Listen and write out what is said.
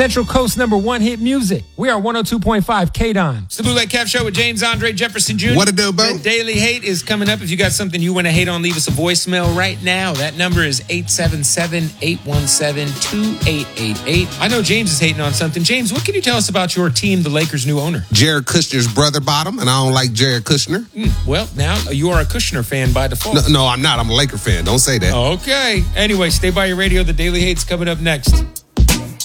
Central Coast #1 hit music. We are 102.5 KDON. It's the Bootleg Kev Show with James Andre Jefferson Jr. What to do, Bo? The Daily Hate is coming up. If you got something you want to hate on, leave us a voicemail right now. That number is 877-817-2888. I know James is hating on something. James, what can you tell us about your team, the Lakers' new owner? Jared Kushner's brother bottom, and I don't like Jared Kushner. Well, now you are a Kushner fan by default. No, I'm not. I'm a Laker fan. Don't say that. Okay. Anyway, stay by your radio. The Daily Hate's coming up next.